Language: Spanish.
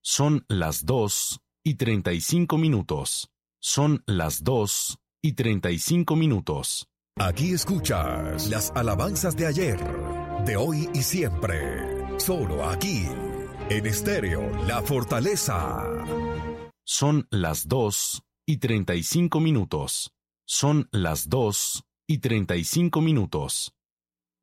Son las 2:35. Son las 2:35. Aquí escuchas las alabanzas de ayer, de hoy y siempre. Solo aquí, en Estéreo La Fortaleza. Son las 2:35. Son las 2:35.